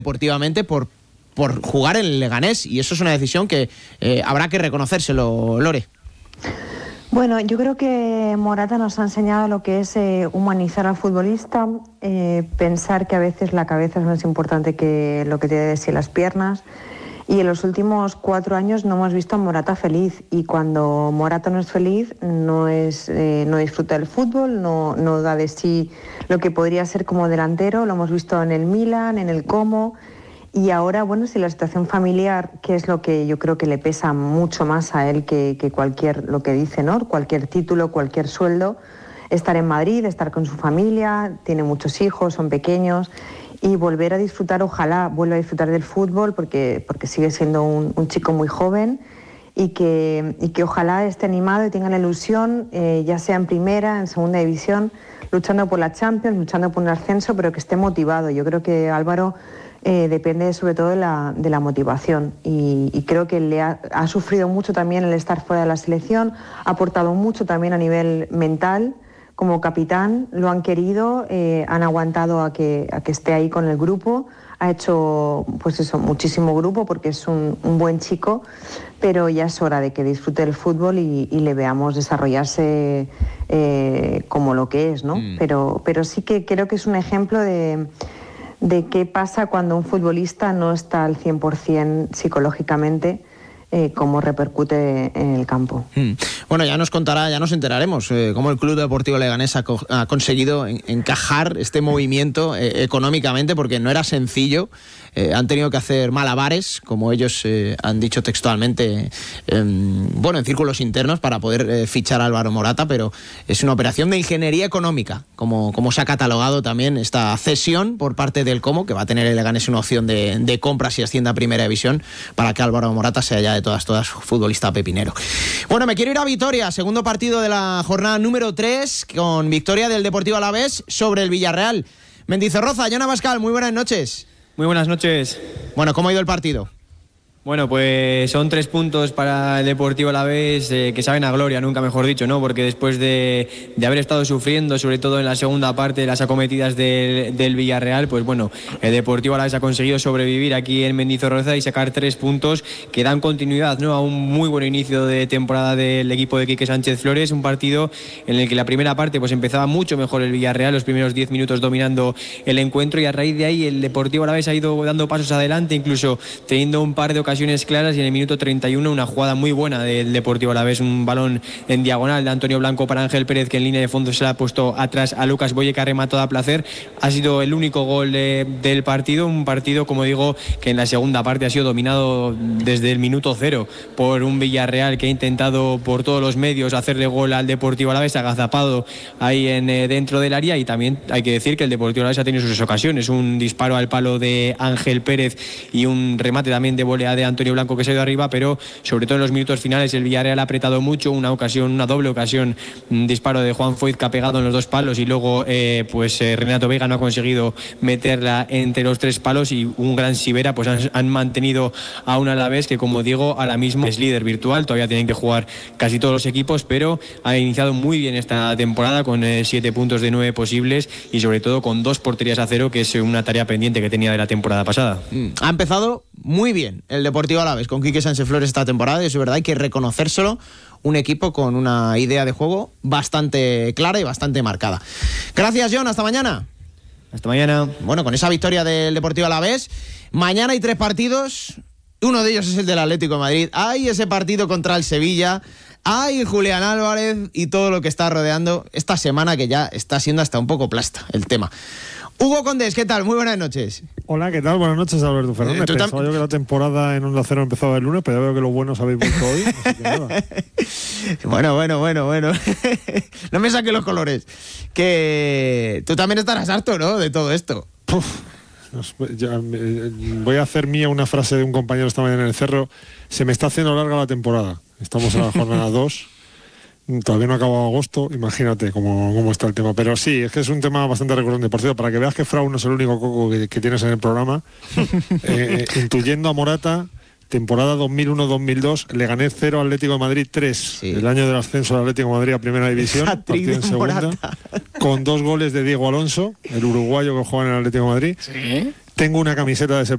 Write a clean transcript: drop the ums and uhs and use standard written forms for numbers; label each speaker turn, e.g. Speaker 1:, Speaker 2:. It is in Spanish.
Speaker 1: deportivamente por jugar en el Leganés, y eso es una decisión que habrá que reconocérselo, Lore.
Speaker 2: Bueno, yo creo que Morata nos ha enseñado lo que es humanizar al futbolista, pensar que a veces la cabeza es más importante que lo que te decir las piernas, y en los últimos 4 años no hemos visto a Morata feliz, y cuando Morata no es feliz no disfruta del fútbol, no da de sí lo que podría ser como delantero. Lo hemos visto en el Milan, en el Como. Y ahora, bueno, si la situación familiar, que es lo que yo creo que le pesa mucho más a él que cualquier, lo que dice, ¿no? Cualquier título, cualquier sueldo, estar en Madrid, estar con su familia, tiene muchos hijos, son pequeños, y volver a disfrutar, ojalá vuelva a disfrutar del fútbol, porque sigue siendo un chico muy joven, y que ojalá esté animado y tenga la ilusión, ya sea en primera, en segunda división, luchando por la Champions, luchando por un ascenso, pero que esté motivado. Yo creo que Álvaro depende sobre todo de la motivación, y creo que ha sufrido mucho también el estar fuera de la selección, ha aportado mucho también a nivel mental como capitán, lo han querido, han aguantado a que esté ahí con el grupo, ha hecho pues eso, muchísimo grupo, porque es un buen chico, pero ya es hora de que disfrute el fútbol y le veamos desarrollarse como lo que es, ¿no? Pero sí que creo que es un ejemplo de qué pasa cuando un futbolista no está al 100% psicológicamente, cómo repercute en el campo.
Speaker 1: Bueno, ya nos contará, ya nos enteraremos cómo el Club Deportivo Leganés ha conseguido encajar este movimiento económicamente, porque no era sencillo. Han tenido que hacer malabares, como ellos han dicho textualmente, en círculos internos, para poder fichar a Álvaro Morata, pero es una operación de ingeniería económica, como se ha catalogado también esta cesión por parte del Como, que va a tener el Leganés una opción de compra si asciende a Primera División, para que Álvaro Morata sea ya de todas futbolista pepinero. Bueno, me quiero ir a Vitoria, segundo partido de la jornada número 3, con victoria del Deportivo Alavés sobre el Villarreal. Mendizorroza, Jon Abascal, muy buenas noches.
Speaker 3: Muy buenas noches.
Speaker 1: Bueno, ¿cómo ha ido el partido?
Speaker 3: Bueno, pues son 3 puntos para el Deportivo Alavés que saben a gloria, nunca mejor dicho, ¿no? Porque después de haber estado sufriendo, sobre todo en la segunda parte, las acometidas del Villarreal, pues bueno, el Deportivo Alavés ha conseguido sobrevivir aquí en Mendizorroza y sacar 3 puntos que dan continuidad, ¿no?, a un muy buen inicio de temporada del equipo de Quique Sánchez Flores. Un partido en el que la primera parte pues empezaba mucho mejor el Villarreal, los primeros 10 minutos dominando el encuentro, y a raíz de ahí el Deportivo Alavés ha ido dando pasos adelante, incluso teniendo un par de ocasiones claras, y en el minuto 31 una jugada muy buena del Deportivo Alavés, un balón en diagonal de Antonio Blanco para Ángel Pérez, que en línea de fondo se la ha puesto atrás a Lucas Boye, que ha rematado a placer. Ha sido el único gol del partido, un partido, como digo, que en la segunda parte ha sido dominado desde el minuto 0 por un Villarreal que ha intentado por todos los medios hacerle gol al Deportivo Alavés, agazapado ahí dentro del área. Y también hay que decir que el Deportivo Alavés ha tenido sus ocasiones, un disparo al palo de Ángel Pérez y un remate también de volea de Antonio Blanco, que se ha ido arriba, pero sobre todo en los minutos finales el Villarreal ha apretado mucho. Una doble ocasión, un disparo de Juan Foyt que ha pegado en los 2 palos, y luego Renato Vega no ha conseguido meterla entre los 3 palos, y un gran Sivera. Pues han mantenido a un Alavés que, como digo, ahora mismo es líder virtual. Todavía tienen que jugar casi todos los equipos, pero ha iniciado muy bien esta temporada con 7 puntos de 9 posibles, y sobre todo con 2 porterías a 0, que es una tarea pendiente que tenía de la temporada pasada.
Speaker 1: Ha empezado muy bien el Deportivo Alavés con Quique Sánchez Flores esta temporada, y es verdad, hay que reconocérselo. Un equipo con una idea de juego bastante clara y bastante marcada. Gracias, Jon, hasta mañana.
Speaker 3: Hasta mañana.
Speaker 1: Bueno, con esa victoria del Deportivo Alavés, mañana hay 3 partidos. Uno de ellos es el del Atlético de Madrid. Hay ese partido contra el Sevilla. Hay Julián Álvarez y todo lo que está rodeando esta semana, que ya está siendo hasta un poco plasta el tema. Hugo Condés, ¿qué tal? Muy buenas noches.
Speaker 4: Hola, ¿qué tal? Buenas noches, Alberto Fernández. Pensaba yo que la temporada en Onda Cero empezaba el lunes, pero ya veo que los buenos habéis vuelto hoy, así que nada.
Speaker 1: Bueno. No me saques los colores. Que tú también estarás harto, ¿no?, de todo esto.
Speaker 4: Voy a hacer mía una frase de un compañero esta mañana en el Cerro. Se me está haciendo larga la temporada. Estamos en la jornada 2. Todavía no ha acabado agosto, imagínate cómo está el tema. Pero sí, es que es un tema bastante recurrente. Por cierto, para que veas que Frau no es el único coco que tienes en el programa, intuyendo a Morata, temporada 2001-2002, Leganés 0, Atlético de Madrid 3. Sí. El año del ascenso del Atlético de Madrid a Primera División, partido en segunda, con 2 goles de Diego Alonso, el uruguayo que juega en el Atlético de Madrid. ¿Sí? Tengo una camiseta de ese